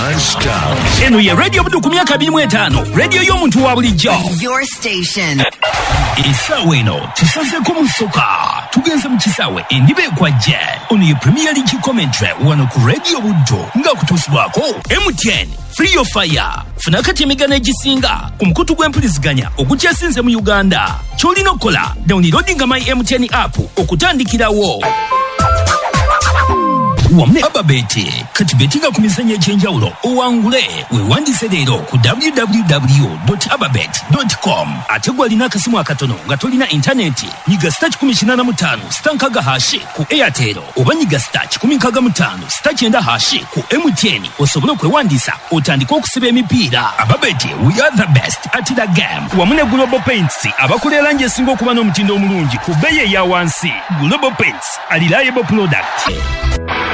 Non-stop. Eno ye radio budu ku myaka 25. Radio y'omuntu wa bulijjo. Your station. Essaawa eno tusazeeko mu ssoka. Tugenze mu kisaawe endiba ekwajje. Ono ye Premier League commentary wano ku radio buddu nga kutuusibwako MTN. Free your fire. Funa kati emigano egisinga ku mukutu gw'empuliziganya ogukyasinze mu Uganda. Ky'olina okukola downloadinga my MTN app okutandikirawo. Wamne ababete kati betinga ku mizannyo egy'enjawulo owangule weewandise leero ku www.ababet.com. ate gw'alina akasimu akatono nga tolina intaneti nyiga *185 stankaga hashi ku Airtel oba nyiga *165 *9 hashi ku MTN osobole okwewandiisa otandika okusiba emipiira. Ababete, we are the best at the game. Wamune Global Paints abakola langi esinga okuba n'omutindo omulungi ku bbeeyi eya wansi. Global Paints, a reliable product.